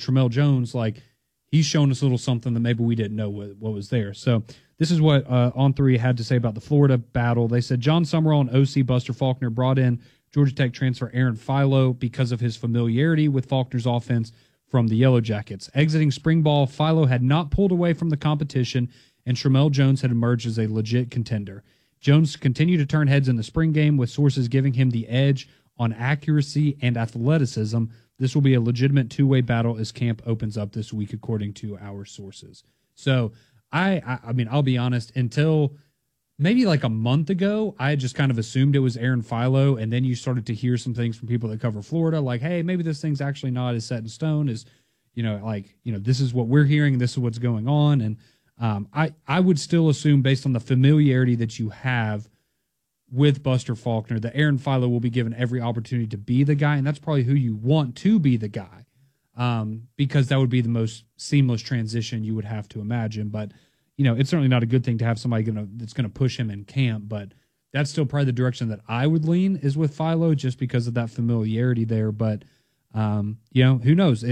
Tramel Jones, like, he's shown us a little something that maybe we didn't know what was there. So this is what On3 had to say about the Florida battle. They said John Summerall and OC Buster Faulkner brought in Georgia Tech transfer Aaron Philo because of his familiarity with Faulkner's offense from the Yellow Jackets. Exiting spring ball, Philo had not pulled away from the competition, and Tramel Jones had emerged as a legit contender. Jones continued to turn heads in the spring game, with sources giving him the edge on accuracy and athleticism. This will be a legitimate two-way battle as camp opens up this week, according to our sources. So, I mean, I'll be honest, until maybe like a month ago, I had just kind of assumed it was Aaron Philo, and then you started to hear some things from people that cover Florida, like, hey, maybe this thing's actually not as set in stone as, this is what we're hearing, this is what's going on. And I would still assume, based on the familiarity that you have with Buster Faulkner, that Aaron Philo will be given every opportunity to be the guy, and that's probably who you want to be the guy, because that would be the most seamless transition you would have to imagine. But it's certainly not a good thing to have somebody that's going to push him in camp, but that's still probably the direction that I would lean, is with Philo, just because of that familiarity there. But, who knows?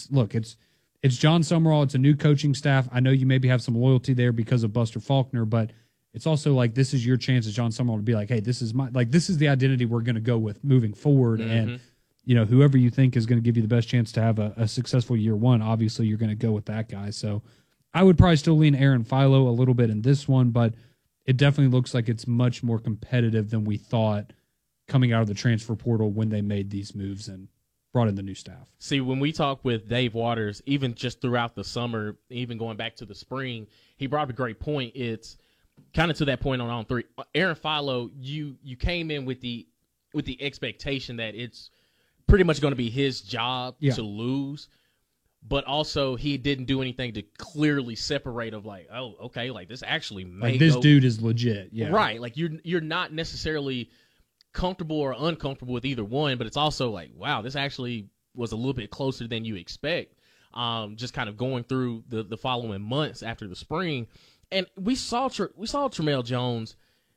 It's John Summerall. It's a new coaching staff. I know you maybe have some loyalty there because of Buster Faulkner, but it's also like, this is your chance as John Summerall to be like, hey, this is the identity we're going to go with moving forward. Mm-hmm. And, whoever you think is going to give you the best chance to have a successful year one, obviously you're going to go with that guy. So I would probably still lean Aaron Philo a little bit in this one, but it definitely looks like it's much more competitive than we thought coming out of the transfer portal when they made these moves and brought in the new staff. See, when we talk with Dave Waters, even just throughout the summer, even going back to the spring, he brought up a great point. It's kind of to that point on three. Aaron Philo, you came in with the expectation that it's pretty much going to be his job to lose. But also, he didn't do anything to clearly separate of like, oh, okay, like this actually may like this dude is legit, right. Like you're not necessarily comfortable or uncomfortable with either one, but it's also like, wow, this actually was a little bit closer than you expect. Just kind of going through the following months after the spring, and we saw Tramel Jones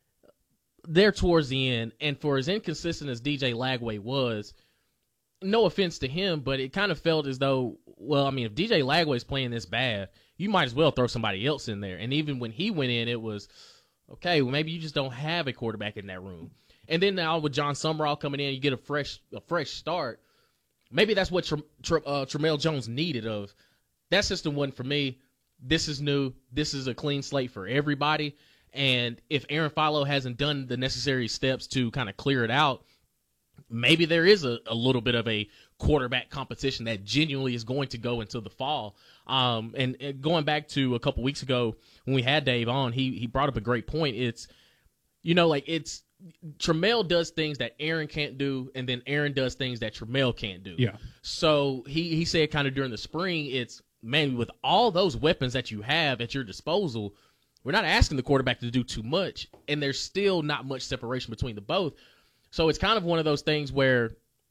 there towards the end, and for as inconsistent as DJ Lagway was, no offense to him, but it kind of felt as though, well, I mean, if DJ Lagway's playing this bad, you might as well throw somebody else in there. And even when he went in, it was, okay, well, maybe you just don't have a quarterback in that room. And then now with John Summerall coming in, you get a fresh start. Maybe that's what Tramel Jones needed. Of that system wasn't for me. This is new. This is a clean slate for everybody. And if Aaron Philo hasn't done the necessary steps to kind of clear it out, maybe there is a little bit of a quarterback competition that genuinely is going to go into the fall. And going back to a couple weeks ago when we had Dave on, he brought up a great point. It's, it's Tramel does things that Aaron can't do, and then Aaron does things that Tramel can't do. Yeah. So he said kind of during the spring, it's, man, with all those weapons that you have at your disposal, we're not asking the quarterback to do too much, and there's still not much separation between the both. So it's kind of one of those things where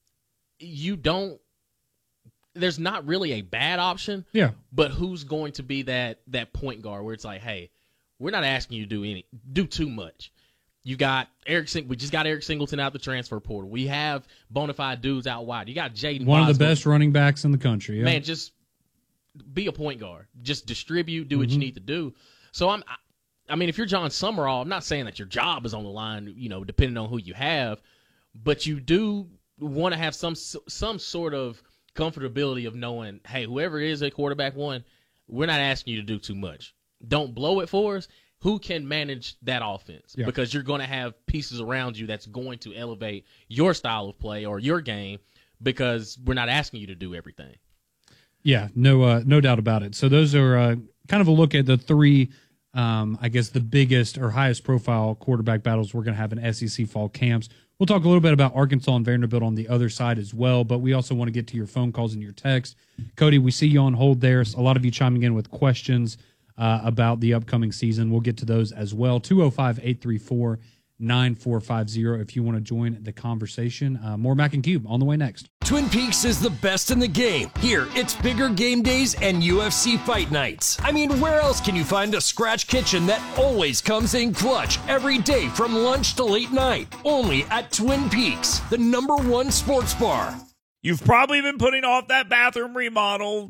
there's not really a bad option. Yeah. But who's going to be that point guard where it's like, hey, we're not asking you to do too much. You got we just got Eric Singleton out the transfer portal. We have bona fide dudes out wide. You got Jaden one Boswell. of the best running backs in the country. Yeah. Man, just be a point guard. Just distribute, do what you need to do. So I mean, if you're John Summerall, I'm not saying that your job is on the line, depending on who you have, but you do want to have some sort of comfortability of knowing, hey, whoever is at quarterback one, we're not asking you to do too much. Don't blow it for us. Who can manage that offense? Yeah. Because you're going to have pieces around you that's going to elevate your style of play or your game, because we're not asking you to do everything. Yeah, no doubt about it. So those are kind of a look at the three, I guess, the biggest or highest profile quarterback battles we're going to have in SEC fall camps. We'll talk a little bit about Arkansas and Vanderbilt on the other side as well, but we also want to get to your phone calls and your text. Cody, we see you on hold there. A lot of you chiming in with questions about the upcoming season. We'll get to those as well. 205-834-9450 if you want to join the conversation. More Mac and Cube on the way next. Twin Peaks is the best in the game. Here, it's bigger game days and UFC fight nights. I mean, where else can you find a scratch kitchen that always comes in clutch every day from lunch to late night? Only at Twin Peaks, the #1 sports bar. You've probably been putting off that bathroom remodel,